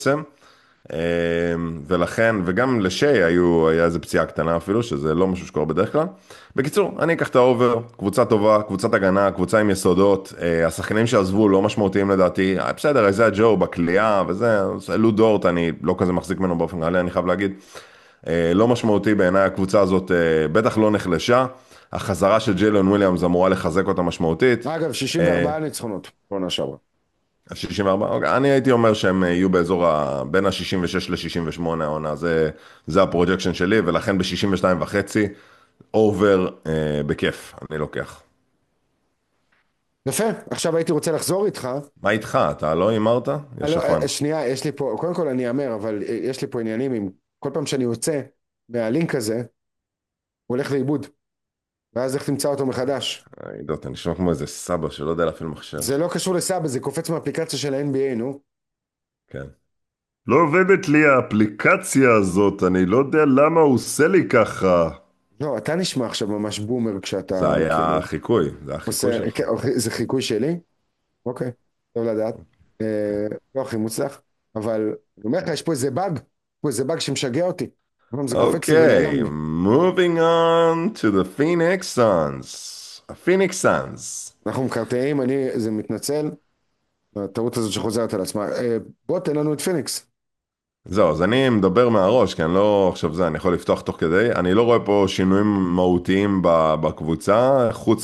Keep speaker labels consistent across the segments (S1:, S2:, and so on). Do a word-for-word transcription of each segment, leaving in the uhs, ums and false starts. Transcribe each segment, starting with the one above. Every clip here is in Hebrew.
S1: ולכן, וגם לשי היו, היה איזה פציעה קטנה אפילו, שזה לא משהו שקורה בדרך כלל. בקיצור, אני אקח את האובר, קבוצה טובה, קבוצת הגנה, קבוצה עם יסודות, השחקנים שעזבו לא משמעותיים לדעתי, בסדר, איזה ג'ו בקליעה וזה, לו דורט, אני לא כזה מחזיק ממנו באופן כללי, אני חייב להגיד, לא משמעותי בעיניי, הקבוצה הזאת בטח לא נחלשה, החזרה של ג'יילן וויליאמס אמורה לחזק אותה משמעותית.
S2: אגב, שישים וארבע ניצחונות, בעונה שעברה.
S1: ה-שישים וארבע, אוקיי, אני הייתי אומר שהם יהיו באזור ה... בין ה-שישים ושש ל-שישים ושמונה העונה, זה, זה הפרוג'קשן שלי, ולכן ב-שישים ושתיים וחצי, אובר אה, בכיף, אני לוקח.
S2: יפה, עכשיו הייתי רוצה לחזור איתך.
S1: מה איתך? אתה לא הימרת? יש
S2: לא,
S1: שחמן.
S2: שנייה, יש לי פה, קודם כל אני אאמר, אבל יש לי פה עניינים עם, כל פעם שאני יוצא מהלינק הזה, הוא הולך לאיבוד, ואז איך תמצא אותו מחדש.
S1: עידו, אתה נשמע כמו איזה סבא שלא יודע להפעיל מחשב.
S2: זה לא קשור לסאבה, זה קופץ מהאפליקציה של ה-אן בי איי, נו.
S1: כן. לא עובדת לי האפליקציה הזאת, אני לא יודע למה הוא עושה לי ככה.
S2: לא, אתה נשמע עכשיו ממש בומר
S1: זה
S2: כשאתה,
S1: היה
S2: כאילו,
S1: חיקוי, זה היה חיקוי
S2: עושה,
S1: שלך.
S2: כן, אוקיי, זה חיקוי שלי? אוקיי, טוב לדעת. אה, לא הכי מוצלח, אבל אני אומר לך, יש פה איזה באג, פה איזה באג שמשגע אותי. כל זה קופץ לי ונעלם
S1: אוקיי,
S2: לי.
S1: moving on to the Phoenix Suns. ה-Phoenix Suns.
S2: אנחנו מקרטעים, אני, זה מתנצל, הטעות הזאת שחוזרת על עצמה. אה, בוא תן לנו את פיניקס.
S1: זהו, אז אני מדבר מהראש, כי אני לא, עכשיו זה, אני יכול לפתוח תוך כדי, אני לא רואה פה שינויים מהותיים ב- בקבוצה, חוץ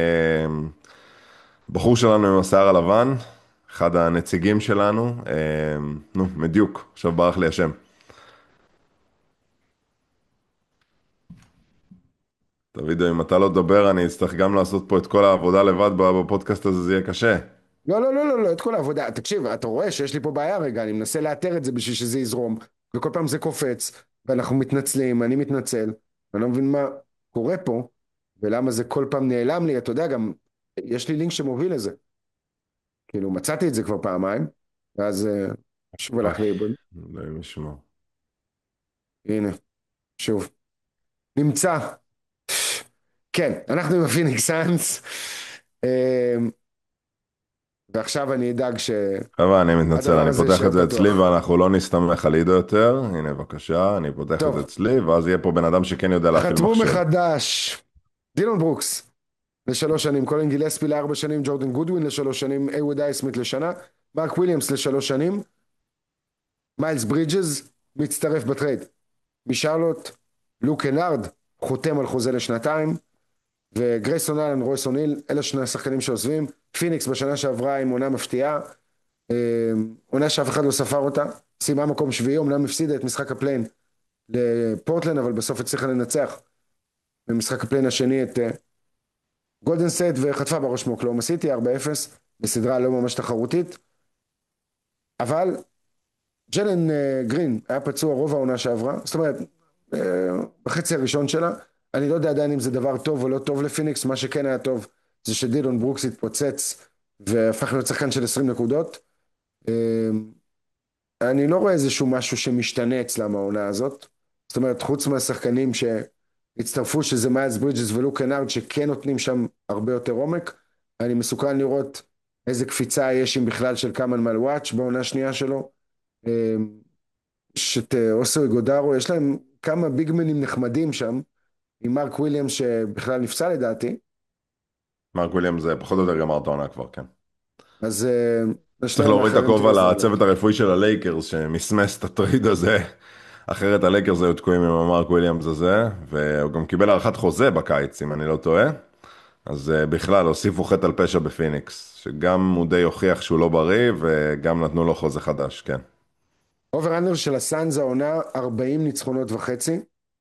S1: מבחור שלנו עם השיער הלבן, אחד הנציגים שלנו, אה, נו, מדיוק, עכשיו ברח לי השם. דוידו, אם אתה לא תדבר, אני אצטרך גם לעשות פה את כל העבודה לבד בפודקאסט הזה, זה יהיה קשה.
S2: לא, לא, לא, לא, לא, את כל העבודה. תקשיב, אתה רואה שיש לי פה בעיה רגע, אני מנסה לאתר את זה בשביל שזה יזרום, וכל פעם זה קופץ, ואנחנו מתנצלים, אני מתנצל, אני לא מבין מה קורה פה, ולמה זה כל פעם נעלם לי, אתה יודע, גם יש לי לינק שמוביל לזה. כאילו, מצאתי את זה כבר פעמיים, ואז אה, שוב
S1: איי,
S2: הלך לאיבוד.
S1: אלוהים ישמור.
S2: הנה, שוב. נמצא. כן, אנחנו עם הפיניקס סאנס, אה, ועכשיו אני אדאג
S1: חבר'ה, אני מתנצל,
S2: שהדבר
S1: אני
S2: הזה
S1: פותח
S2: יישאר
S1: את זה אצלי
S2: פתוח.
S1: ואנחנו לא נסתמך על עידו יותר. הנה, בבקשה, אני פותח את זה
S2: טוב,
S1: אצלי, ואז יהיה פה בן אדם שכן יודע להפעיל
S2: חתמו
S1: מחשב.
S2: מחדש. דילון ברוקס לשלוש שנים, קולין גילספי לארבע שנים, ג'ורדן גודווין לשלוש שנים, איווד אייסמית לשנה, מרק וויליאמס לשלוש שנים, מיילס ברידג'ז מצטרף בטרייד משרלוט, לוק הנארד חותם על חוזה לשנתיים, וגרייסון אלן, רויס אוניל, אלה שני השחקנים שעוזבים. פיניקס בשנה שעברה עם עונה מפתיעה, אה, עונה שאף אחד לא ספר אותה, סיימה מקום שביעי, אמנם הפסידה את משחק הפליין לפורטלנד, אבל בסוף הצליחה לנצח במשחק הפליין השני את גולדן סטייט, וחטפה בראש מאוקלאומה סיטי ארבע אפס בסדרה לא ממש תחרותית, אבל ג'לן אה, גרין היה פצוע רוב העונה שעברה, זאת אומרת אה, בחצי הראשון שלה. אני לא יודע עדיין אם זה דבר טוב או לא טוב לפיניקס, מה שכן היה טוב זה שדילון ברוקס התפוצץ והפך להיות שחקן של עשרים נקודות. אה, אני לא רואה איזשהו משהו שמשתנה אצלם העונה הזאת, זאת אומרת חוץ מהשחקנים שהצטרפו שזה מיילס ברידג'ס ולוק קנארד שכן נותנים שם הרבה יותר עומק. אני מסוכן לראות איזה קפיצה יש עם בכלל של קאמן מלוואץ' בעונה השנייה שלו. אה, יש את אה, אוסו גודרו, יש להם כמה ביגמנים נחמדים שם, עם מרק וויליאמס שבכלל נפצע לדעתי,
S1: מרק וויליאם זה פחות או יותר גמר את העונה כבר, כן.
S2: אז אה,
S1: צריך
S2: לשניים
S1: להוריד את
S2: האחרים
S1: הכובע
S2: תראה זה.
S1: לצוות הרפואי של הלייקרס, שמסמס את הטריד הזה. אחרת הלייקרס היו תקועים עם המרק וויליאמס הזה, והוא גם קיבל הארכת חוזה בקיץ, אם אני לא טועה. אז uh, בכלל, הוסיפו חטא על פשע בפיניקס, שגם הוא די הוכיח שהוא לא בריא, וגם נתנו לו חוזה חדש, כן.
S2: אובר אנדר של הסאנז העונה ארבעים ניצחונות וחצי,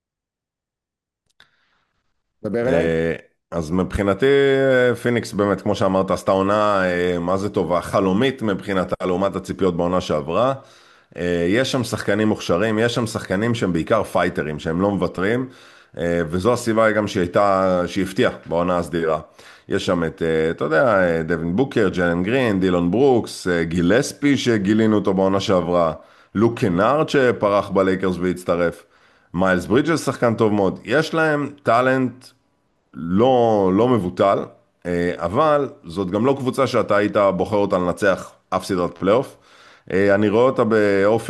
S2: דבר אליי.
S1: אה, אז מבחינתי, אה, פיניקס באמת, כמו שאמרת, עשתה עונה, אה, מה זה טובה, חלומית מבחינתה, לעומת הציפיות בעונה שעברה. אה, יש שם שחקנים מוכשרים, יש שם שחקנים שהם בעיקר פייטרים, שהם לא מוותרים, אה, וזו הסיבה גם שהיא הייתה, שהיא הפתיעה בעונה הסדירה. יש שם את, אה, אתה יודע, אה, דווין בוקר, ג'לן גרין, דילון ברוקס, אה, גילספי שגילינו אותו בעונה שעברה, לוק קנארד שפרח בלייקרס והצטרף. מיילס ברידג'ס שחקן טוב מאוד, יש להם טאלנט לא, לא מבוטל, אה, אבל זאת גם לא קבוצה שאתה היית בוחר אותה לנצח אף סדרת פלייאוף. אה, אני רואה אותה באופי